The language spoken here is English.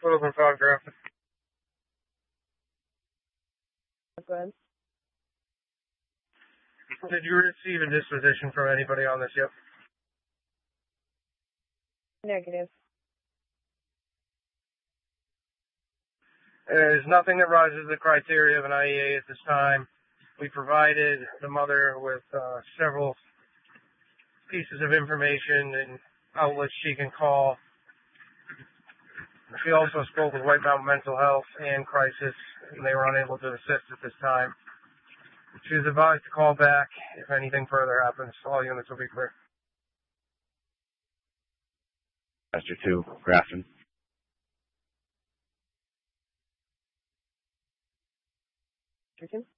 Littleton Fog Draft. Go ahead. Did you receive a disposition from anybody on this yet? Negative. There's nothing that rises the criteria of an IEA at this time. We provided the mother with several pieces of information and outlets she can call. She also spoke with White Mountain Mental Health and Crisis, and they were unable to assist at this time. She was advised to call back if anything further happens. All units will be clear. Master 2, Grafton. Chicken?